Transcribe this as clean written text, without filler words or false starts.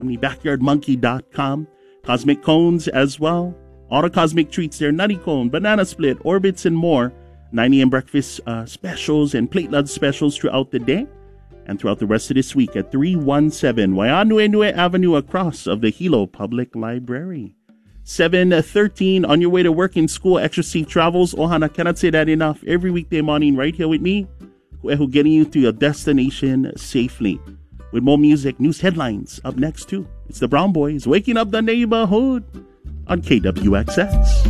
backyardmonkey.com. Cosmic cones as well. All the cosmic treats there. Nutty cone, banana split, orbits, and more. 9 a.m. breakfast specials and plate lunch specials throughout the day and throughout the rest of this week at 317 Waianue Avenue across of the Hilo Public Library. 7:13 on your way to work and school. Extra safe travels. Ohana, cannot say that enough. Every weekday morning right here with me, who getting you to your destination safely. With more music, news headlines up next too. It's the Brown Boys waking up the neighborhood on KWXX.